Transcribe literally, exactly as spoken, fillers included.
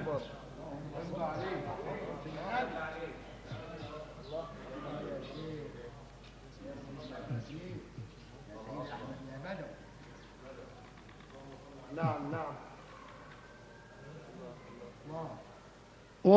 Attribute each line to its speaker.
Speaker 1: أكبر.
Speaker 2: الله عليك. الله يا شيخ يا سيدي أحمد يا بدوي.
Speaker 1: نعم نعم.
Speaker 2: الله